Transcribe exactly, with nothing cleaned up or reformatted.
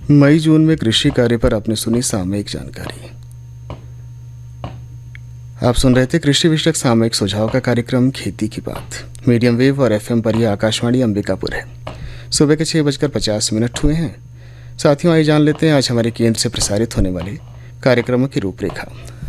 मई जून में कृषि कार्य पर आपने सुनी सामयिक जानकारी। आप सुन रहे थे कृषि विषयक सामयिक सुझाव का कार्यक्रम खेती की बात। मीडियम वेव और एफएम पर यह आकाशवाणी अंबिकापुर है। सुबह के छः बजकर पचास मिनट हुए हैं। साथियों, आइए जान लेते हैं आज हमारे केंद्र से प्रसारित होने वाले कार्यक्रमों की रूपरेखा।